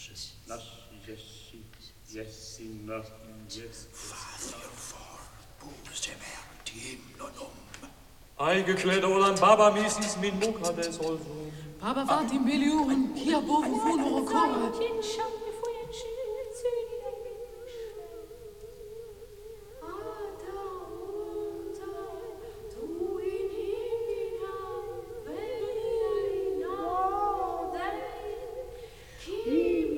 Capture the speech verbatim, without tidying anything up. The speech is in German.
Nas jessi, jessi, nas jessi. Fadder for, bosemer, timlonom. Eingekleidet olan baba misis min muka des olso. Baba vatim biliuren, hier boven funo kore.